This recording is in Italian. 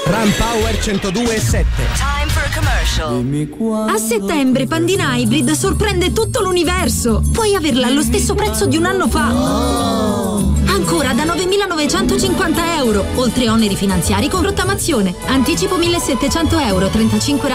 Ram Power 102.7. Time for a commercial. A settembre Pandina Hybrid sorprende tutto l'universo. Puoi averla allo stesso prezzo di un anno fa. Ancora da 9.950 euro, oltre oneri finanziari con rottamazione. Anticipo 1.700 euro, 35